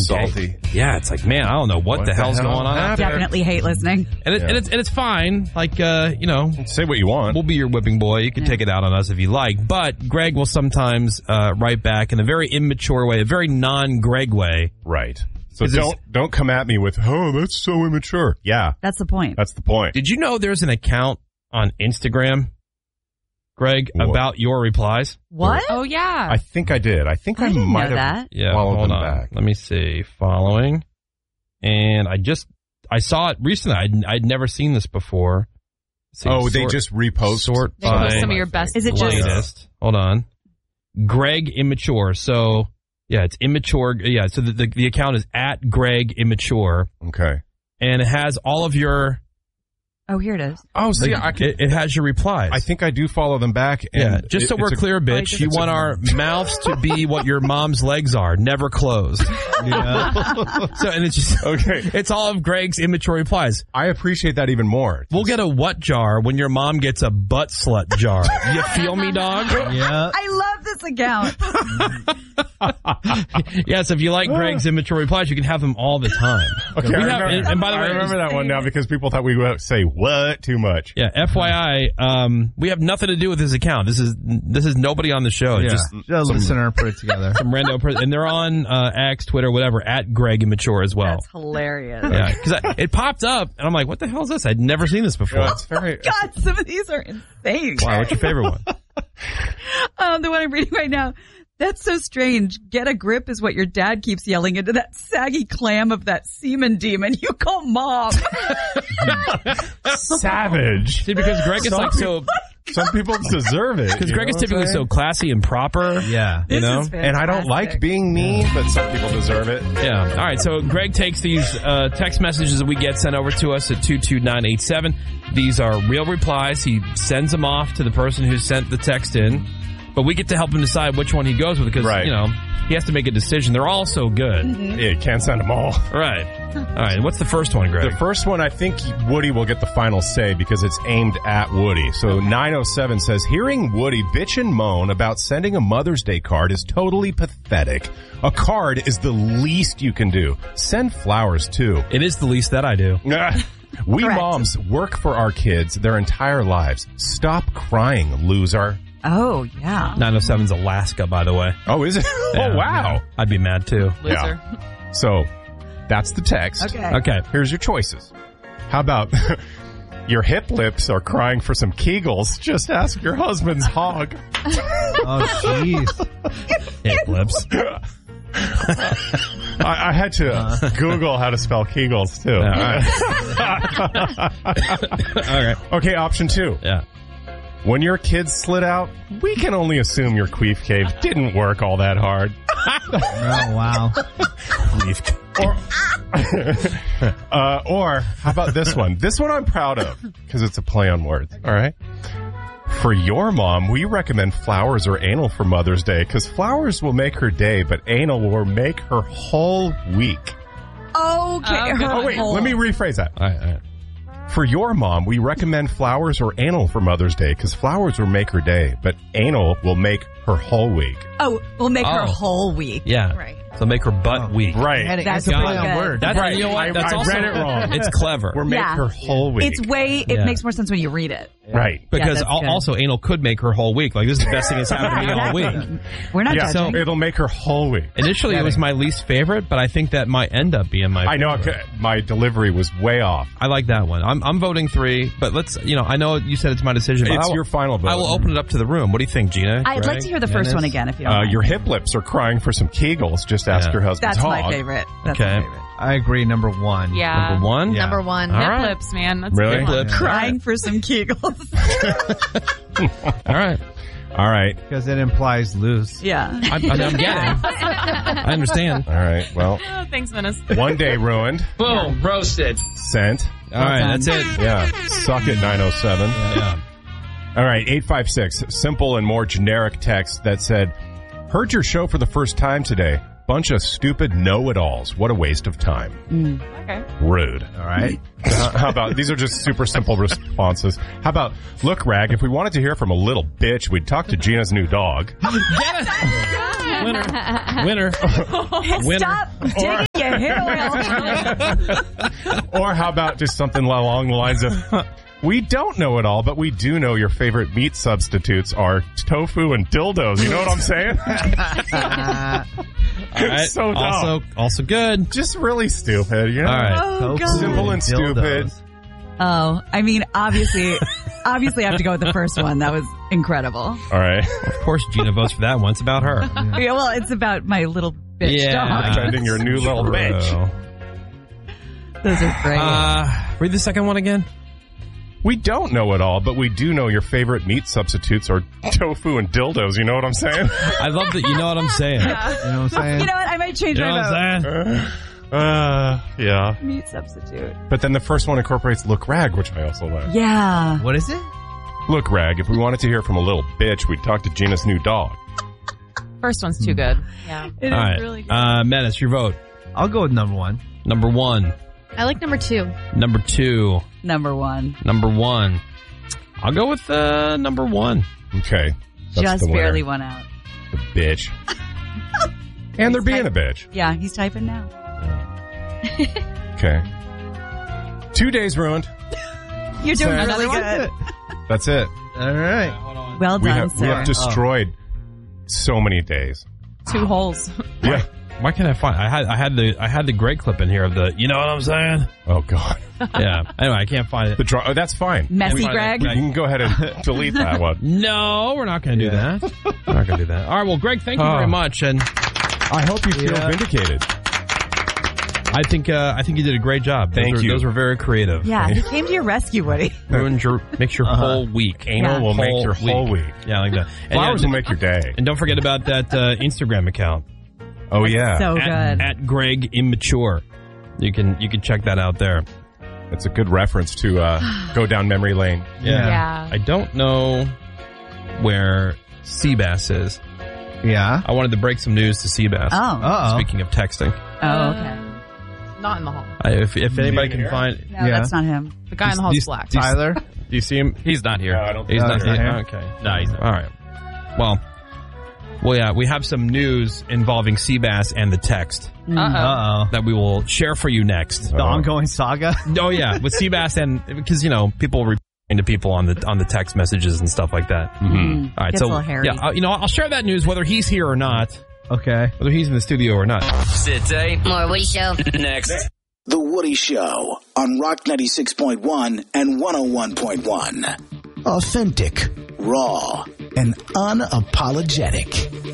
salty. Yeah, it's like, man, I don't know what the hell's going on. Definitely hate listening. And it's fine. Like, say what you want. We'll be your whipping boy. You can take it out on us if you like. But Greg will sometimes write back in a very immature way, a very non-Greg way. Right. So don't come at me with, oh, that's so immature. Yeah. That's the point. That's the point. Did you know there's an account on Instagram, Greg, about your replies? What? Oh, yeah. I think I did. I think I didn't might know have that. Yeah, followed hold them on. back. Let me see. Following. And I saw it recently. I'd never seen this before. They just repost sort They by post some of your best. Is it just latest. Hold on. Greg Immature. So, yeah, it's immature. Yeah, so the account is at Greg Immature. Okay. And it has all of your... Oh, here it is. Oh, see, it has your replies. I think I do follow them back. And Yeah, just so we're clear, bitch, you want our mouths to be what your mom's legs are, never closed. Yeah. So, and it's just, okay. It's all of Greg's immature replies. I appreciate that even more. We'll get a what jar when your mom gets a butt slut jar. You feel me, dog? Yeah. I love this account. Yes, if you like Greg's immature replies, you can have them all the time. Okay, and by the way, I remember that one now because people thought we would say what too much. Yeah, FYI, we have nothing to do with his account. This is nobody on the show. Yeah. Just a listener put it together. some rando person, and they're on X, Twitter, whatever, at Greg Immature as well. That's hilarious. Yeah, because it popped up, and I'm like, what the hell is this? I'd never seen this before. Yeah, it's very, God, some of these are insane. Wow, what's your favorite one? The one I'm reading right now. That's so strange. Get a grip is what your dad keeps yelling into that saggy clam of that semen demon you call mom. savage. See, because Greg is like so... Some people deserve it. Because Greg is typically so classy and proper. Yeah. You know? And I don't like being mean, but some people deserve it. Yeah. All right. So Greg takes these text messages that we get sent over to us at 22987. These are real replies. He sends them off to the person who sent the text in. But we get to help him decide which one he goes with because, you know, he has to make a decision. They're all so good. Mm-hmm. Yeah, you can't send them all. Right. All right. What's the first one, Greg? The first one, I think Woody will get the final say because it's aimed at Woody. So 907 says, hearing Woody bitch and moan about sending a Mother's Day card is totally pathetic. A card is the least you can do. Send flowers, too. It is the least that I do. We Correct. moms work for our kids their entire lives. Stop crying, loser. Oh, yeah. 907's Alaska, by the way. Oh, is it? Yeah, oh, wow. yeah. I'd be mad, too. Loser. Yeah. So, that's the text. Okay. Here's your choices. How about your hip lips are crying for some Kegels? Just ask your husband's hog. Oh, jeez. Hip lips. I had to Google how to spell Kegels, too. All right. Okay, option 2. Yeah. When your kids slid out, we can only assume your queef cave didn't work all that hard. Oh, wow. Or how about this one? This one I'm proud of because it's a play on words. All right. For your mom, we recommend flowers or anal for Mother's Day because flowers will make her day, but anal will make her whole week. Okay. Oh, wait. Let me rephrase that. All right. For your mom, we recommend flowers or anal for Mother's Day because flowers will make her day, but anal will make her whole week. Oh, we'll make her Oh. whole week. Yeah. Right. So make her butt weak. Right. That's a pretty play on good. words. That's Right. You know what? That's I also, read it wrong. It's clever. Or make Yeah. her whole week. It makes more sense when you read it. Right. Because that's good. also anal could make her whole week. Like, this is the best thing that's happened to me all week. We're not Yeah, judging. it'll make her whole week. Initially, it was my least favorite, but I think that might end up being my I know favorite. my delivery was way off. I like that one. I'm voting 3, but let's, I know you said it's my decision. But It's your final vote. I will open it up to the room. What do you think, Gina? I'd like Greg? to hear the first Dennis? one again, if you don't mind. Your hip lips are crying for some Kegels. Just ask Yeah. your husband's That's hog. my favorite. That's Okay. my favorite. I agree. Number 1. Yeah. Number 1? Yeah. Number 1. All Hip right. lips, man. That's Really? a good one. Lips. Crying for some Kegels. All right. All right. Because it implies loose. Yeah. I'm getting. I understand. All right. Well, Oh, thanks, Venice. one day ruined. Boom, roasted. Sent. All right, that's it. Yeah. Suck it, 907. Yeah. All right. 856. Simple and more generic text that said, heard your show for the first time today. Bunch of stupid know-it-alls. What a waste of time. Okay. Rude. All right. How about, these are just super simple responses. How about, look, Rag, if we wanted to hear from a little bitch, we'd talk to Gina's new dog. Winner. Winner. Stop digging hair oil. Or how about just something along the lines of, we don't know it all, but we do know your favorite meat substitutes are tofu and dildos. You know what I'm saying? All right. So dumb. Also good. Just really stupid, you know? All right. Oh, God. Simple and stupid. Oh, I mean, obviously I have to go with the first one. That was incredible. All right. Of course, Gina votes for that one. It's about her. Yeah, well, it's about my little bitch dog. Defending your new little bitch. Those are great. Read the second one again. We don't know it all, but we do know your favorite meat substitutes are tofu and dildos. You know what I'm saying? I love that. You know what I'm saying. You know what I'm saying? You know what? I might change You know my what vote. I'm saying? Yeah. Meat substitute. But then the first one incorporates look rag, which I also like. Yeah. What is it? Look rag, if we wanted to hear from a little bitch, we'd talk to Gina's new dog. First one's too good. Yeah. It All is right. really good. Menace, your vote. I'll go with number one. Number one. I like number 2. Number 2. Number one. Number 1. I'll go with number 1. Okay. That's Just the winner. barely won out. The bitch. And they're being a bitch. Yeah, he's typing now. Okay. 2 days ruined. You're doing Sarah. really good. That's it. All right. Well We done, have sir. destroyed so many days. 2 holes. Yeah. Why can't I find? I had the great clip in here of the. You know what I'm saying? Oh God. Yeah. Anyway, I can't find it. Oh, that's fine. Messy Can't find Greg. it. You can go ahead and delete that one. No, we're not going to do that. We're not going to do that. All right. Well, Greg, thank you very much, and I hope you feel vindicated. I think you did a great job. Thank you. Those were very makes Yeah, he came to your rescue, Woody. makes your whole week. Anal will make your whole week. Yeah, like that. And Flowers will make your day. And don't forget about that Instagram account. Oh yeah. So good. At Greg Immature. You can check that out there. It's a good reference to go down memory lane. Yeah. I don't know where Seabass is. Yeah. I wanted to break some news to Seabass. Oh. Uh-oh. Speaking of texting. Oh, okay. Not in the hall. If anybody can find... No, Yeah. that's not him. The guy in the hall is black. Tyler? Do you see him? He's not here. No, I don't He's think not so. here. Okay. No, he's not. All right. Well, yeah, we have some news involving Seabass and the text Uh-oh. that we will share for you next. The ongoing saga? Oh yeah, with Seabass and because people replying to people on the text messages and stuff like that. Mm-hmm. All right, Gets a little hairy. yeah, I'll share that news whether he's here or not, Okay. whether he's in the studio or not. Sit More Woody Show. next. The Woody Show on Rock 96.1 and 101.1. Authentic, raw, and unapologetic.